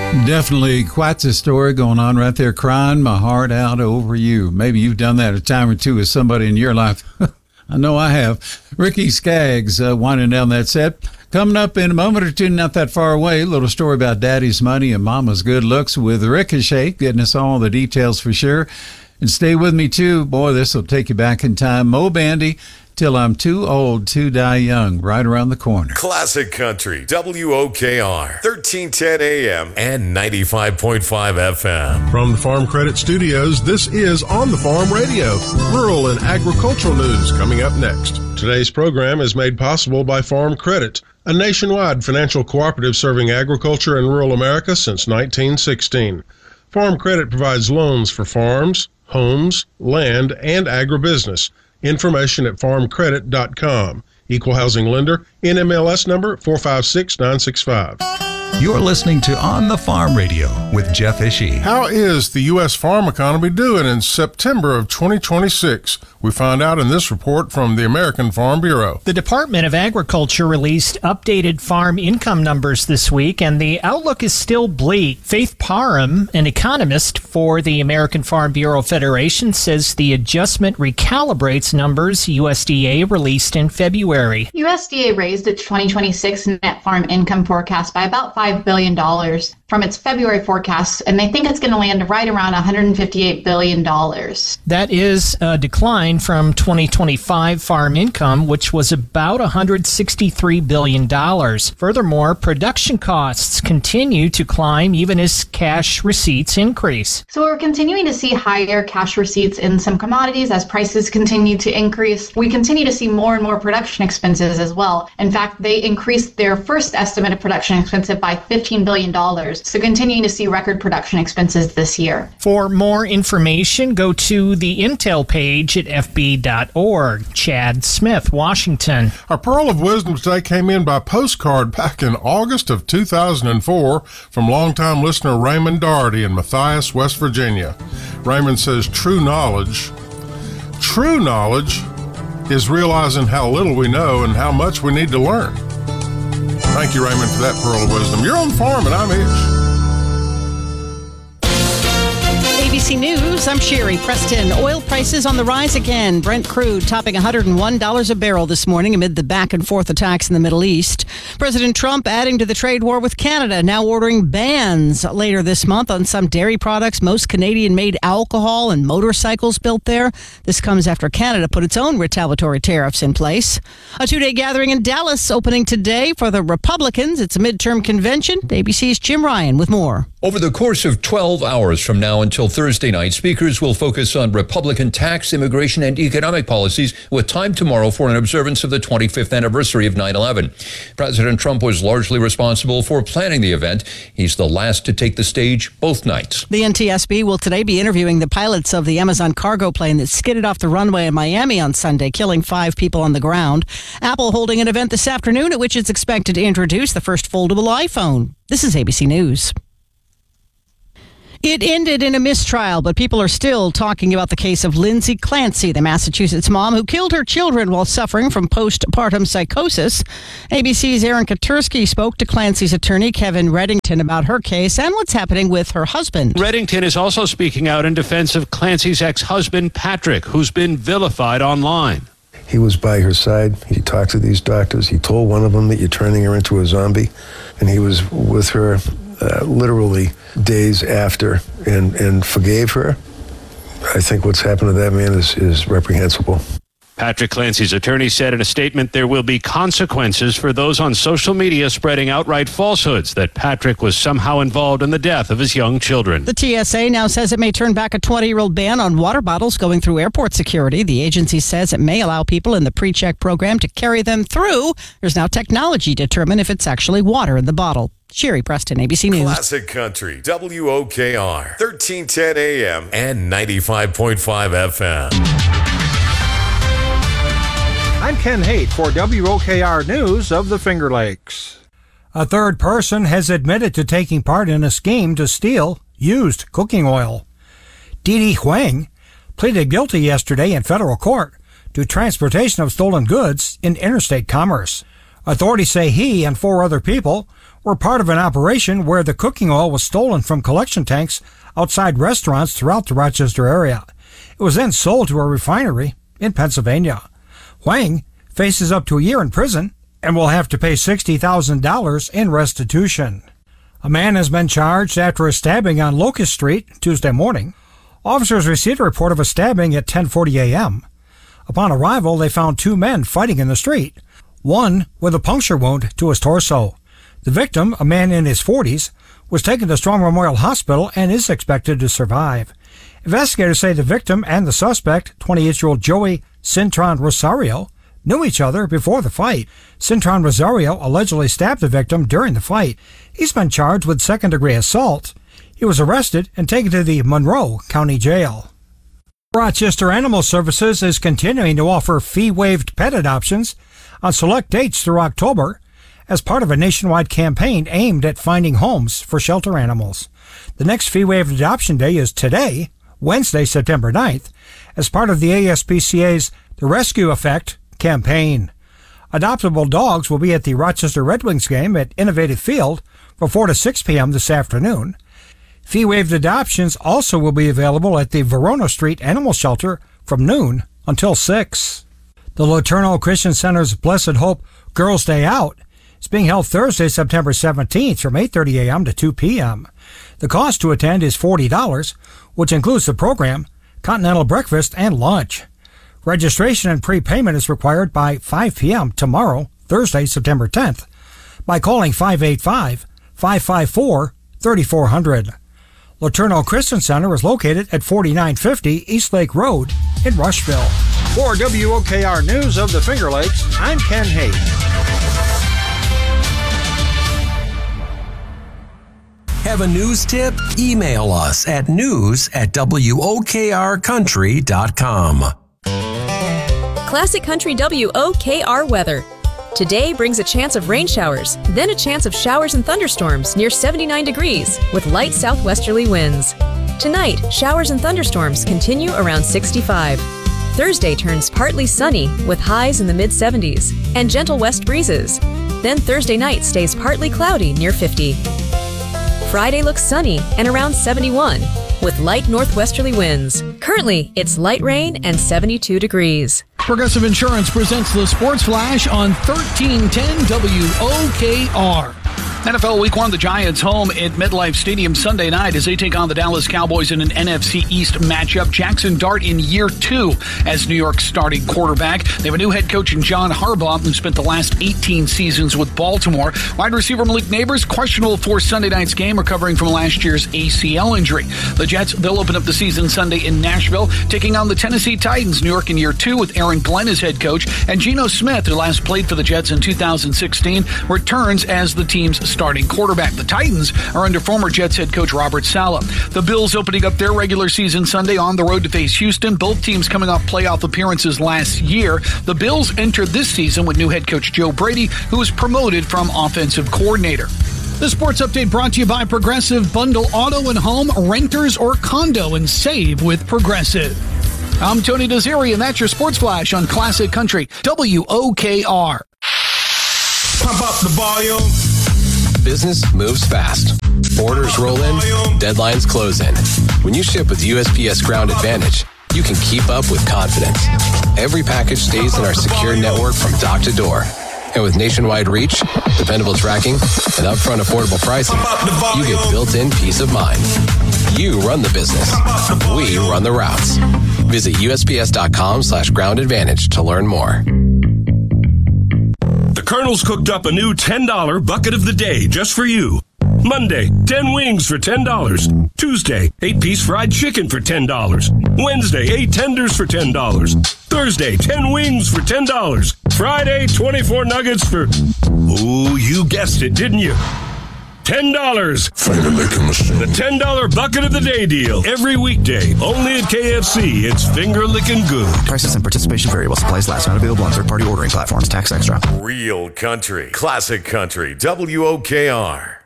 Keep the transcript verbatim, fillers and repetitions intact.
Definitely quite the story going on right there, crying my heart out over you. Maybe you've done that a time or two with somebody in your life. I know I have. Ricky Skaggs uh, winding down that set. Coming up in a moment or two, not that far away, a little story about daddy's money and mama's good looks with Ricochet, getting us all the details for sure. And stay with me, too. Boy, this will take you back in time. Mo Bandy, Till I'm Too Old to Die Young, right around the corner. Classic Country, W O K R, thirteen ten A M and ninety-five point five F M. From the Farm Credit Studios, this is On the Farm Radio, rural and agricultural news coming up next. Today's program is made possible by Farm Credit, a nationwide financial cooperative serving agriculture and rural America since nineteen sixteen. Farm Credit provides loans for farms, homes, land, and agribusiness. Information at farm credit dot com. Equal housing lender, N M L S number four five six nine six five. You're listening to On the Farm Radio with Jeff Ishii. How is the U S farm economy doing in September of twenty twenty-six? We find out in this report from the American Farm Bureau. The Department of Agriculture released updated farm income numbers this week, and the outlook is still bleak. Faith Parham, an economist for the American Farm Bureau Federation, says the adjustment recalibrates numbers U S D A released in February. U S D A raised its twenty twenty-six net farm income forecast by about five billion dollars from its February forecast, and they think it's going to land right around one hundred fifty-eight billion dollars. That is a decline from twenty twenty-five farm income, which was about one hundred sixty-three billion dollars. Furthermore, production costs continue to climb even as cash receipts increase. So we're continuing to see higher cash receipts in some commodities as prices continue to increase. We continue to see more and more production expenses as well. In fact, they increased their first estimate of production expenses by fifteen billion dollars. So continuing to see record production expenses this year. For more information, go to the Intel page at F B dot org. Chad Smith, Washington. Our Pearl of Wisdom today came in by postcard back in August of two thousand four from longtime listener Raymond Doherty in Matthias, West Virginia. Raymond says, true knowledge, true knowledge is realizing how little we know and how much we need to learn. Thank you, Raymond, for that Pearl of Wisdom. You're on the farm, and I'm Ish. A B C News, I'm Sherry Preston. Oil prices on the rise again. Brent crude topping one hundred one dollars a barrel this morning amid the back and forth attacks in the Middle East. President Trump adding to the trade war with Canada, now ordering bans later this month on some dairy products, most Canadian-made alcohol and motorcycles built there. This comes after Canada put its own retaliatory tariffs in place. A two-day gathering in Dallas opening today for the Republicans. It's a midterm convention. A B C's Jim Ryan with more. Over the course of twelve hours from now until Thursday night, speakers will focus on Republican tax, immigration, and economic policies, with time tomorrow for an observance of the twenty-fifth anniversary of nine eleven. President Trump was largely responsible for planning the event. He's the last to take the stage both nights. The N T S B will today be interviewing the pilots of the Amazon cargo plane that skidded off the runway in Miami on Sunday, killing five people on the ground. Apple holding an event this afternoon at which it's expected to introduce the first foldable iPhone. This is A B C News. It ended in a mistrial, but people are still talking about the case of Lindsay Clancy, the Massachusetts mom who killed her children while suffering from postpartum psychosis. A B C's Aaron Katursky spoke to Clancy's attorney, Kevin Reddington, about her case and what's happening with her husband. Reddington is also speaking out in defense of Clancy's ex-husband, Patrick, who's been vilified online. He was by her side. He talked to these doctors. He told one of them that you're turning her into a zombie. And he was with her uh, literally days after and, and forgave her. I think what's happened to that man is, is reprehensible. Patrick Clancy's attorney said in a statement there will be consequences for those on social media spreading outright falsehoods that Patrick was somehow involved in the death of his young children. The T S A now says it may turn back a twenty-year-old ban on water bottles going through airport security. The agency says it may allow people in the pre-check program to carry them through. There's now technology to determine if it's actually water in the bottle. Sherry Preston, A B C News. Classic Country, W O K R, thirteen ten A M and ninety-five point five F M. I'm Ken Haight for W O K R News of the Finger Lakes. A third person has admitted to taking part in a scheme to steal used cooking oil. Didi Huang pleaded guilty yesterday in federal court to transportation of stolen goods in interstate commerce. Authorities say he and four other people were part of an operation where the cooking oil was stolen from collection tanks outside restaurants throughout the Rochester area. It was then sold to a refinery in Pennsylvania. Huang faces up to a year in prison and will have to pay sixty thousand dollars in restitution. A man has been charged after a stabbing on Locust Street Tuesday morning. Officers received a report of a stabbing at ten forty a.m. Upon arrival, they found two men fighting in the street, one with a puncture wound to his torso. The victim, a man in his forties, was taken to Strong Memorial Hospital and is expected to survive. Investigators say the victim and the suspect, twenty-eight-year-old Joey Cintron Rosario, knew each other before the fight. Cintron Rosario allegedly stabbed the victim during the fight. He's been charged with second-degree assault. He was arrested and taken to the Monroe County Jail. Rochester Animal Services is continuing to offer fee-waived pet adoptions on select dates through October as part of a nationwide campaign aimed at finding homes for shelter animals. The next fee-waived adoption day is today, Wednesday, September ninth, as part of the A S P C A's The Rescue Effect campaign. Adoptable dogs will be at the Rochester Red Wings game at Innovative Field from four to six p.m. this afternoon. Fee-waived adoptions also will be available at the Verona Street Animal Shelter from noon until six. The Laterno Christian Center's Blessed Hope Girls' Day Out is being held Thursday, September seventeenth from eight thirty a.m. to two p.m. The cost to attend is forty dollars, which includes the program, continental breakfast, and lunch. Registration and prepayment is required by five p.m. tomorrow, Thursday, September tenth, by calling five eight five, five five four, three four zero zero. Laterno Christian Center is located at forty-nine fifty East Lake Road in Rushville. For W O K R News of the Finger Lakes, I'm Ken Hayes. Have a news tip? Email us at news at W O K R country dot com. Classic Country W O K R weather. Today brings a chance of rain showers, then a chance of showers and thunderstorms near seventy-nine degrees with light southwesterly winds. Tonight, showers and thunderstorms continue around sixty-five. Thursday turns partly sunny with highs in the mid seventies and gentle west breezes. Then Thursday night stays partly cloudy near fifty. Friday looks sunny and around seventy-one with light northwesterly winds. Currently, it's light rain and seventy-two degrees. Progressive Insurance presents the Sports Flash on thirteen ten W O K R. N F L Week one, the Giants home at MetLife Stadium Sunday night as they take on the Dallas Cowboys in an N F C East matchup. Jackson Dart in year two as New York's starting quarterback. They have a new head coach in John Harbaugh, who spent the last eighteen seasons with Baltimore. Wide receiver Malik Neighbors, questionable for Sunday night's game, recovering from last year's A C L injury. The Jets, they'll open up the season Sunday in Nashville, taking on the Tennessee Titans. New York in year two with Aaron Glenn as head coach. And Geno Smith, who last played for the Jets in two thousand sixteen, returns as the team's starting quarterback. The Titans are under former Jets head coach Robert Saleh. The Bills opening up their regular season Sunday on the road to face Houston. Both teams coming off playoff appearances last year. The Bills enter this season with new head coach Joe Brady, who was promoted from offensive coordinator. The sports update brought to you by Progressive. Bundle auto and home, renters or condo, and save with Progressive. I'm Tony Desiri, and that's your Sports Flash on Classic Country W O K R. Pump up the volume. Business moves fast. Orders roll in, deadlines close in. When you ship with U S P S Ground Advantage, you can keep up with confidence. Every package stays in our secure network from dock to door. And with nationwide reach, dependable tracking, and upfront affordable pricing, you get built-in peace of mind. You run the business. We run the routes. Visit U S P S dot com slash ground advantage to learn more. The Colonel's cooked up a new ten dollar bucket of the day just for you. Monday, ten wings for ten dollars. Tuesday, eight piece fried chicken for ten dollars. Wednesday, eight tenders for ten dollars. Thursday, ten wings for ten dollars. Friday, twenty-four nuggets for... Ooh, you guessed it, didn't you? ten dollars. Finger licking machine. The ten dollar bucket of the day deal. Every weekday, only at K F C. It's finger licking good. Prices and participation vary while supplies last. Not available on third-party ordering platforms. Tax extra. Real country. Classic country. W O K R.